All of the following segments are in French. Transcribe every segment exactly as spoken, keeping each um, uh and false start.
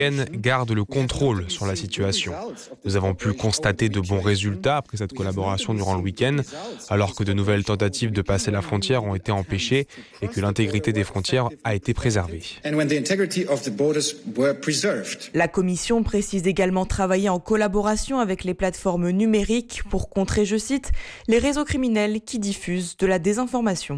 garde le contrôle sur la situation. Nous avons pu constater de bons résultats après cette collaboration durant le week-end, alors que de nouvelles tentatives de passer la frontière ont été empêchées et que l'intégrité des frontières a été préservée. La Commission précise également travailler en collaboration avec les plateformes numériques pour contrer, je cite, les réseaux criminels qui diffusent de la désinformation.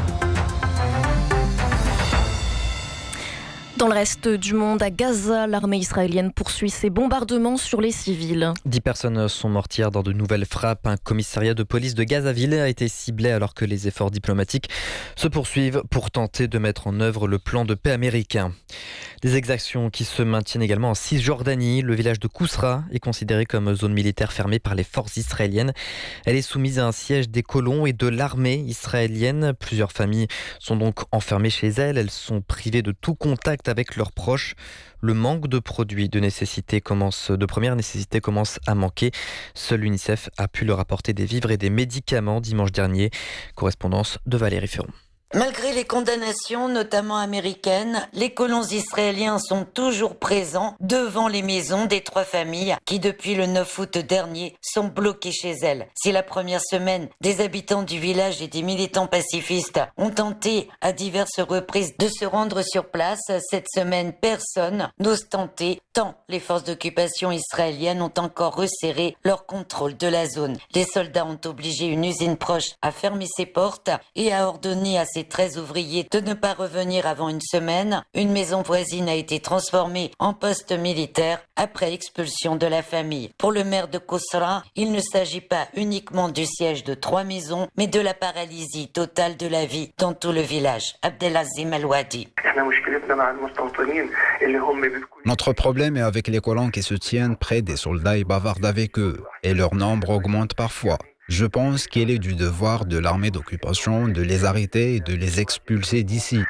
Dans le reste du monde, à Gaza, l'armée israélienne poursuit ses bombardements sur les civils. Dix personnes sont mortes hier dans de nouvelles frappes. Un commissariat de police de Gazaville a été ciblé alors que les efforts diplomatiques se poursuivent pour tenter de mettre en œuvre le plan de paix américain. Des exactions qui se maintiennent également en Cisjordanie. Le village de Kousra est considéré comme zone militaire fermée par les forces israéliennes. Elle est soumise à un siège des colons et de l'armée israélienne. Plusieurs familles sont donc enfermées chez elles. Elles sont privées de tout contact avec leurs proches. Le manque de produits de nécessité commence, de première nécessité commence à manquer. Seul l'UNICEF a pu leur apporter des vivres et des médicaments dimanche dernier. Correspondance de Valérie Ferron. Malgré les condamnations, notamment américaines, les colons israéliens sont toujours présents devant les maisons des trois familles qui, depuis le neuf août dernier, sont bloquées chez elles. Si la première semaine, des habitants du village et des militants pacifistes ont tenté à diverses reprises de se rendre sur place, cette semaine, personne n'ose tenter, tant les forces d'occupation israéliennes ont encore resserré leur contrôle de la zone. Les soldats ont obligé une usine proche à fermer ses portes et à ordonner à ses treize ouvriers de ne pas revenir avant une semaine. Une maison voisine a été transformée en poste militaire après expulsion de la famille. Pour le maire de Kousra, il ne s'agit pas uniquement du siège de trois maisons, mais de la paralysie totale de la vie dans tout le village. Abdelazim Al-Wadi. Notre problème est avec les colons qui se tiennent près des soldats et bavardent avec eux, et leur nombre augmente parfois. Je pense qu'il est du devoir de l'armée d'occupation de les arrêter et de les expulser d'ici.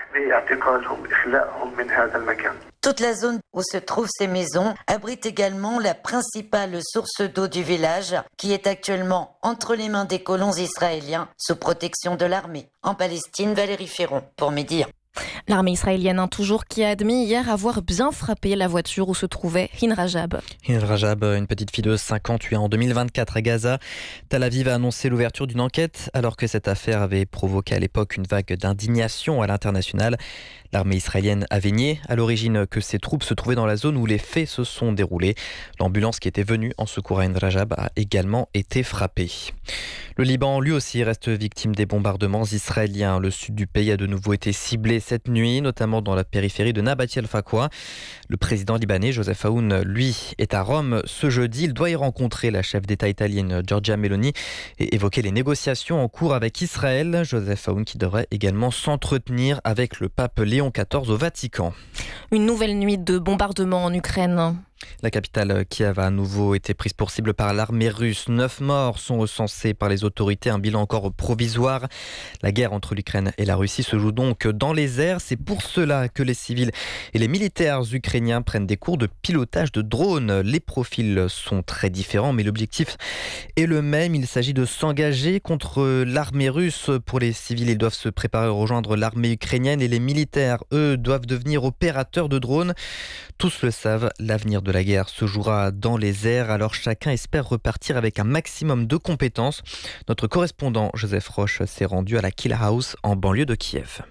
Toute la zone où se trouvent ces maisons abrite également la principale source d'eau du village, qui est actuellement entre les mains des colons israéliens sous protection de l'armée. En Palestine, Valérie Ferron, pour Média. L'armée israélienne, hein, toujours, qui a admis hier avoir bien frappé la voiture où se trouvait Hin Rajab. Hin Rajab, une petite fille de cinq ans tuée en deux mille vingt-quatre à Gaza. Tel Aviv a annoncé l'ouverture d'une enquête alors que cette affaire avait provoqué à l'époque une vague d'indignation à l'international. L'armée israélienne avait nié à l'origine que ses troupes se trouvaient dans la zone où les faits se sont déroulés. L'ambulance qui était venue en secours à Hin Rajab a également été frappée. Le Liban, lui aussi, reste victime des bombardements israéliens. Le sud du pays a de nouveau été ciblé cette nuit, notamment dans la périphérie de Nabati el-Fakwa. Le président libanais, Joseph Aoun, lui, est à Rome ce jeudi. Il doit y rencontrer la chef d'État italienne, Giorgia Meloni, et évoquer les négociations en cours avec Israël. Joseph Aoun qui devrait également s'entretenir avec le pape Léon quatorze au Vatican. Une nouvelle nuit de bombardements en Ukraine. La capitale Kiev a à nouveau été prise pour cible par l'armée russe. Neuf morts sont recensés par les autorités, un bilan encore provisoire. La guerre entre l'Ukraine et la Russie se joue donc dans les airs. C'est pour cela que les civils et les militaires ukrainiens prennent des cours de pilotage de drones. Les profils sont très différents, mais l'objectif est le même. Il s'agit de s'engager contre l'armée russe. Pour les civils, ils doivent se préparer à rejoindre l'armée ukrainienne et les militaires, eux, doivent devenir opérateurs de drones. Tous le savent, l'avenir de la guerre se jouera dans les airs, alors chacun espère repartir avec un maximum de compétences. Notre correspondant Joseph Roche s'est rendu à la Kill House en banlieue de Kiev.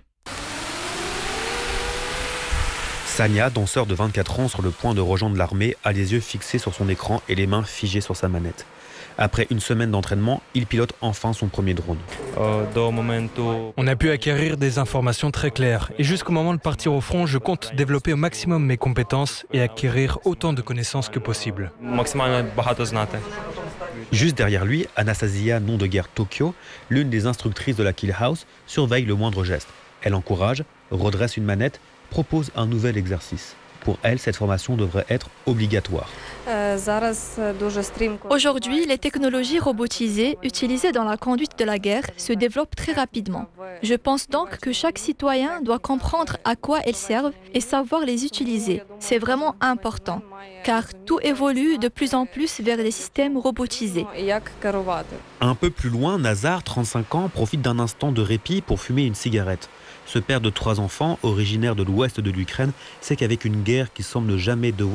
Sania, danseur de vingt-quatre ans sur le point de rejoindre l'armée, a les yeux fixés sur son écran et les mains figées sur sa manette. Après une semaine d'entraînement, il pilote enfin son premier drone. On a pu acquérir des informations très claires. Et jusqu'au moment de partir au front, je compte développer au maximum mes compétences et acquérir autant de connaissances que possible. Juste derrière lui, Anastasia, nom de guerre Tokyo, l'une des instructrices de la Kill House, surveille le moindre geste. Elle encourage, redresse une manette, propose un nouvel exercice. Pour elle, cette formation devrait être obligatoire. Aujourd'hui, les technologies robotisées utilisées dans la conduite de la guerre se développent très rapidement. Je pense donc que chaque citoyen doit comprendre à quoi elles servent et savoir les utiliser. C'est vraiment important, car tout évolue de plus en plus vers des systèmes robotisés. Un peu plus loin, Nazar, trente-cinq ans, profite d'un instant de répit pour fumer une cigarette. Ce père de trois enfants, originaire de l'ouest de l'Ukraine, sait qu'avec une guerre qui semble ne jamais devoir